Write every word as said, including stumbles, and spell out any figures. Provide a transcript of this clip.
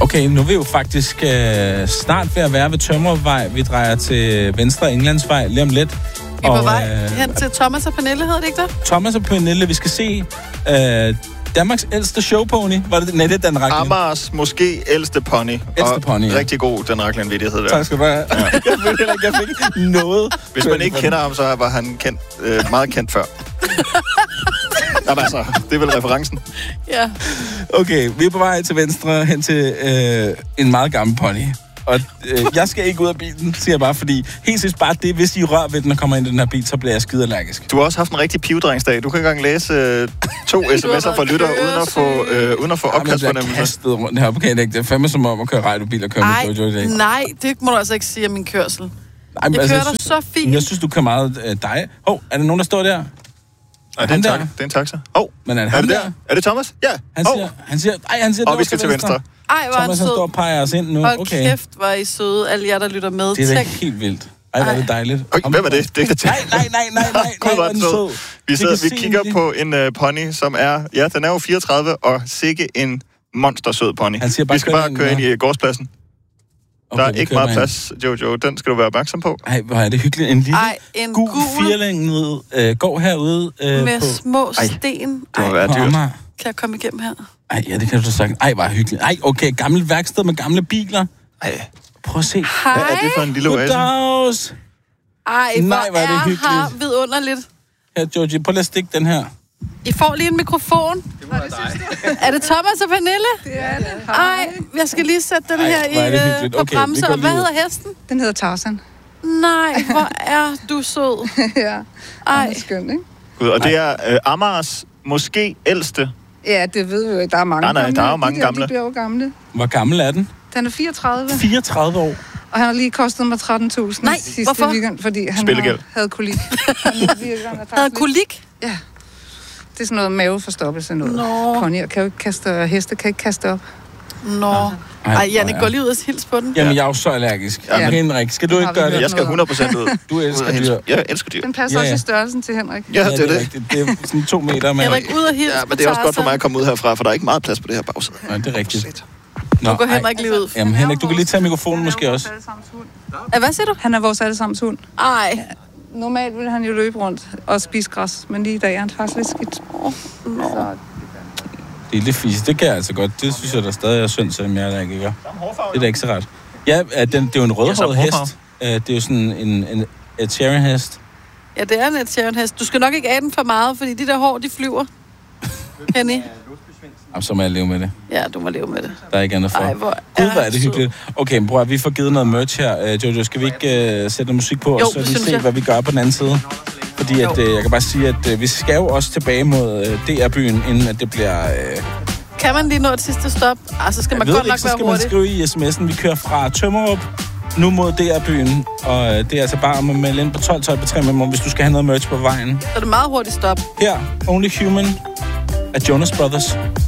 Okay, nu er vi jo faktisk øh, snart ved at være ved Tømmervej. Vi drejer til Venstre Englandsvej lige om lidt. Vi er på vej øh, hen til Thomas og Pernille, hedder det ikke der? Thomas og Pernille, vi skal se øh, Danmarks ældste showpony. Var det nettet Dan Rachlin? Amars måske ældste pony. Ældste pony, ja. Rigtig god Dan Rachlin-vittighed der. Tak skal du have. Ja. jeg følte heller ikke, jeg fik noget. Hvis man ikke kender ham, så var han kendt, øh, meget kendt før. Jamen altså, det er vel referencen. Ja. Okay, vi er på vej til venstre hen til øh, en meget gammel pony. Og øh, jeg skal ikke ud af bilen, siger jeg bare, fordi helt sidst bare det, hvis I rører ved den og kommer ind i den her bil, så bliver jeg skide allergisk. Du har også haft en rigtig pivdrengsdag. Du kan ikke engang læse øh, to sms'er fra lytter, uden at få, øh, uden at få opkastfornemmelse. Jeg kastet rundt her på Kanek. Det er fandme som om at køre radiobil og køre Ej, med Jojo i dag. Nej, det må du altså ikke sige af min kørsel. Nej, jeg altså, kører jeg dig synes, så fint. Jeg synes, du kører meget øh, dig. Hov, oh, er der nogen, der står der? Nej, det er en, tak, det er en taxa. Åh, oh, men er det, er det der? der? Er det Thomas? Ja. Han siger, oh. han siger, ej, han siger, og vi skal til venstre. Ej, hvor Thomas, han står og peger os ind nu. Hold okay. kæft, hvor I søde, alle jer, der lytter med. Det er da helt vildt. Ej, hvor er det dejligt. Okay, hvem er det? Det er nej, nej, nej, nej, nej. Gud, hvor er den sød. Vi, sidder, vi kigger på en uh, pony, som er, ja, den er jo fireogtredive, og sikke en monstersød pony. Han siger bare, vi skal bare køre ind i gårdspladsen. Okay, der er ikke meget plads, Jojo. Den skal du være opmærksom på. Ej, hvor er det hyggeligt. En lille Ej, en gul, gul firlænget øh, går herude øh, med på... små sten. Ej, det må være dyrt. Kan jeg komme igennem her? Ej, ja, det kan du sagt. Ej, hvor hyggeligt. Ej, okay, gammelt værksted med gamle biler. Ej. Prøv at se. Hej. Hvad er det for en lille oase? Goddags. Ej, Nej, hvor er det hyggeligt. her vidunderligt. Her, Georgie, prøv lige at stikke den her. I får lige en mikrofon. Det må være dig. Er det Thomas og Pernille? Det er det. Ej, jeg skal lige sætte den Ej, her i, øh, på okay, bremser. Og hvad hedder hesten? Den hedder Tarzan. Nej, hvor er du sød. ja, Ej. det er skønt, ikke? Gud, og det er øh, Amars måske ældste. Ja, det ved vi jo ikke. Der er mange nej, nej, gamle. Der er jo mange de der, gamle. De bliver jo gamle. Hvor gammel er den? Den er fireogtredive. fireogtredive år. Og han har lige kostet mig tretten tusind Nej, sidste hvorfor? weekend, fordi han Spillegæld. havde kolik. Havde kolik? Ja. Det er sådan noget maveforstoppelse noget. Nå. Ponyer kan jo ikke kaste, heste kan ikke kaste op. Nå. Ej, Janne, gå lige ud og hils på den. Jamen, jeg er jo så allergisk. Ja. Henrik, skal du ikke gøre det? Jeg skal hundrede procent ud. Du elsker dyr. Jeg elsker dyr. Den passer Ja, ja. også i størrelsen til Henrik. Ja, Ja, det er det. rigtigt. Det er sådan to meter med. Henrik, ud og hils Ja, men det er også godt for mig at komme ud herfra, for der er ikke meget plads på det her bagsæde. Nej, det er rigtigt. Nu går Henrik lige ud. Jamen, Henrik, du kan lige tage mikrofonen måske også. Ja, hvad siger du? Han er vores allesammens hund. Ej. Normalt ville han jo løbe rundt og spise græs, men lige i dag er han faktisk lidt skidt. Nå. Det er lidt fisk. Det kan jeg altså godt. Det synes jeg da stadig er synd, selvom jeg er ikke gør. Det er da ikke så rart. Ja, den, det er jo en rødhåret hest. Det er jo sådan en, en Ed Sheeran-hest. Ja, det er en Ed Sheeran-hest. Du skal nok ikke af den for meget, fordi de der hår, de flyver. Henny? Jamen, så må jeg leve med det. Ja, du må leve med det. Der er ikke andet for. Ej, hvor Gud, hvor er det hyggeligt. Okay, men bror, vi får givet noget merch her. Uh, Jojo, skal vi ikke uh, sætte noget musik på, jo, og så lige se, jeg. hvad vi gør på den anden side? Fordi at, uh, jeg kan bare sige, at uh, vi skal jo også tilbage mod uh, D R-byen, inden at det bliver... Uh, kan man lige nå et sidste stop? Ah, så skal man godt ikke, nok så være skal hurtigt. man skrive i sms'en. Vi kører fra Tømmerup nu mod D R-byen, og uh, det er altså bare om at melde ind på tolv tolv på tre memmer, hvis du skal have noget merch på vejen. Så er det meget hurtigt stop. Her, Only Human af Jonas Brothers.